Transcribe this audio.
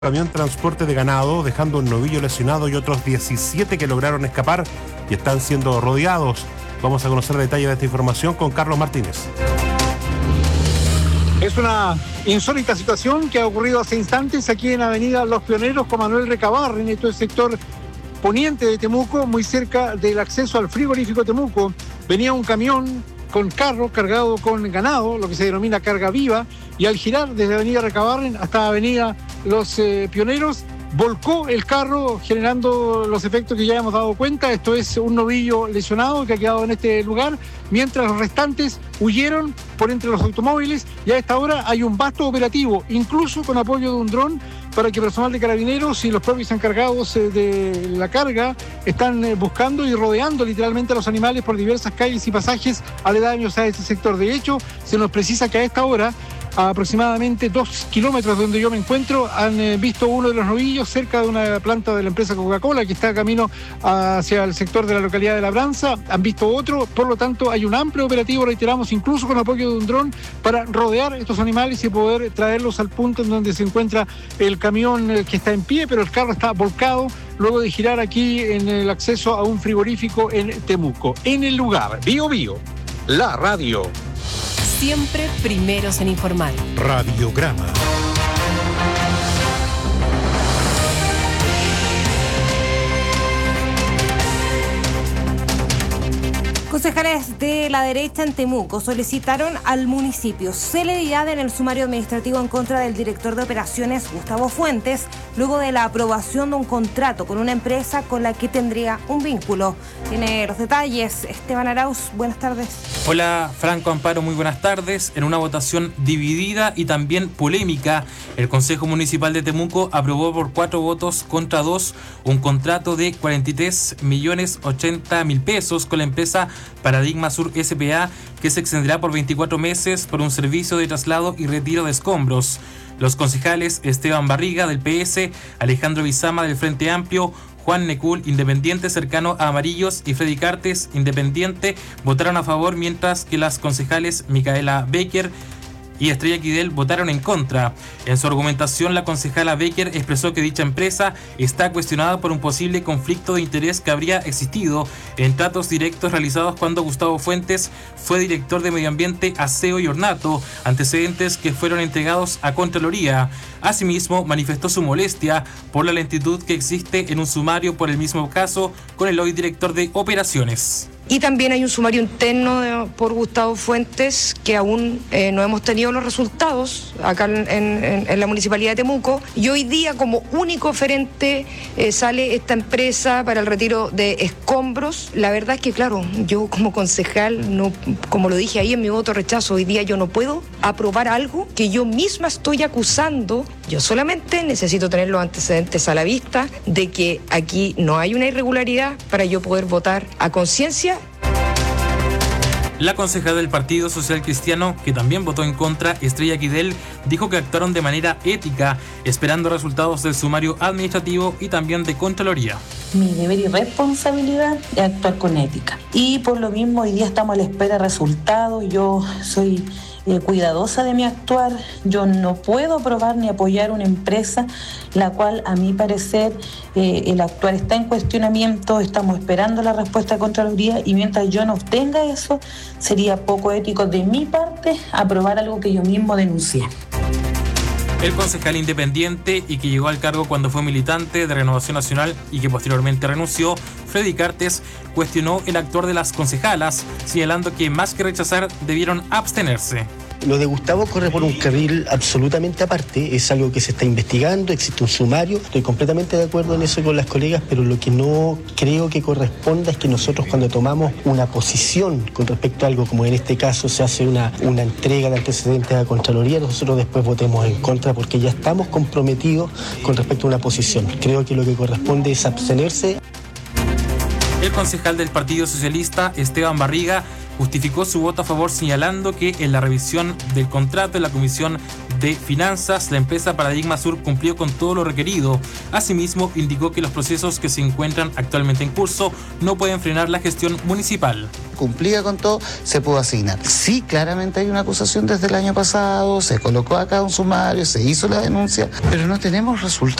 camión transporte de ganado, dejando un novillo lesionado y otros 17 que lograron escapar y están siendo rodeados. Vamos a conocer detalles de esta información con Carlos Martínez. Es una insólita situación que ha ocurrido hace instantes aquí en Avenida Los Pioneros con Manuel Recabarren, en el sector poniente de Temuco, muy cerca del acceso al frigorífico Temuco. Venía un camión con carro cargado con ganado, lo que se denomina carga viva, y al girar desde Avenida Recabarren hasta Avenida Los Pioneros, volcó el carro generando los efectos que ya hemos dado cuenta. Esto es un novillo lesionado que ha quedado en este lugar, mientras los restantes huyeron por entre los automóviles, y a esta hora hay un vasto operativo, incluso con apoyo de un dron, para que personal de carabineros y los propios encargados de la carga están buscando y rodeando literalmente a los animales por diversas calles y pasajes aledaños a este sector. De hecho, se nos precisa que a esta hora, a aproximadamente 2 kilómetros de donde yo me encuentro, han visto uno de los novillos cerca de una planta de la empresa Coca-Cola que está camino hacia el sector de la localidad de Labranza. Han visto otro, por lo tanto hay un amplio operativo, reiteramos, incluso con apoyo de un dron, para rodear estos animales y poder traerlos al punto en donde se encuentra el camión que está en pie, pero el carro está volcado luego de girar aquí en el acceso a un frigorífico en Temuco. En el lugar, Bio Bio, la radio. Siempre primeros en informar. Radiograma. Concejales de la derecha en Temuco solicitaron al municipio celeridad en el sumario administrativo en contra del director de operaciones Gustavo Fuentes, luego de la aprobación de un contrato con una empresa con la que tendría un vínculo. Tiene los detalles Esteban Arauz, buenas tardes. Hola Franco Amparo, muy buenas tardes. En una votación dividida y también polémica, el Consejo Municipal de Temuco aprobó por 4 votos contra 2 un contrato de 43.080.000 pesos con la empresa Paradigma Sur S.p.A., que se extenderá por 24 meses por un servicio de traslado y retiro de escombros. Los concejales Esteban Barriga del PS, Alejandro Bizama del Frente Amplio, Juan Necul, independiente cercano a Amarillos, y Freddy Cartes, independiente, votaron a favor, mientras que las concejales Micaela Becker y Estrella Quidel votaron en contra. En su argumentación, la concejala Becker expresó que dicha empresa está cuestionada por un posible conflicto de interés que habría existido en tratos directos realizados cuando Gustavo Fuentes fue director de Medio Ambiente, Aseo y Ornato, antecedentes que fueron entregados a Contraloría. Asimismo, manifestó su molestia por la lentitud que existe en un sumario por el mismo caso con el hoy director de operaciones. Y también hay un sumario interno por Gustavo Fuentes que aún no hemos tenido los resultados acá en la Municipalidad de Temuco. Y hoy día, como único oferente, sale esta empresa para el retiro de escombros. La verdad es que, claro, yo como concejal, no, como lo dije ahí en mi voto rechazo, hoy día yo no puedo aprobar algo que yo misma estoy acusando. Yo solamente necesito tener los antecedentes a la vista de que aquí no hay una irregularidad para yo poder votar a conciencia. La concejala del Partido Social Cristiano, que también votó en contra, Estrella Quidel, dijo que actuaron de manera ética, esperando resultados del sumario administrativo y también de Contraloría. Mi deber y responsabilidad es actuar con ética. Y por lo mismo hoy día estamos a la espera de resultados. Yo soy cuidadosa de mi actuar. Yo no puedo aprobar ni apoyar una empresa la cual, a mi parecer, el actuar está en cuestionamiento. Estamos esperando la respuesta de Contraloría, y mientras yo no obtenga eso, sería poco ético de mi parte aprobar algo que yo mismo denuncié. El concejal independiente y que llegó al cargo cuando fue militante de Renovación Nacional y que posteriormente renunció, Freddy Cartes, cuestionó el actuar de las concejalas, señalando que más que rechazar debieron abstenerse. Lo de Gustavo corre por un carril absolutamente aparte, es algo que se está investigando, existe un sumario, estoy completamente de acuerdo en eso con las colegas, pero lo que no creo que corresponda es que nosotros, cuando tomamos una posición con respecto a algo, como en este caso se hace una entrega de antecedentes a Contraloría, nosotros después votemos en contra, porque ya estamos comprometidos con respecto a una posición. Creo que lo que corresponde es abstenerse. El concejal del Partido Socialista, Esteban Barriga, justificó su voto a favor señalando que en la revisión del contrato de la Comisión de Finanzas, la empresa Paradigma Sur cumplió con todo lo requerido. Asimismo, indicó que los procesos que se encuentran actualmente en curso no pueden frenar la gestión municipal. Cumplía con todo, se pudo asignar. Sí, claramente hay una acusación desde el año pasado, se colocó acá un sumario, se hizo la denuncia, pero no tenemos resultados.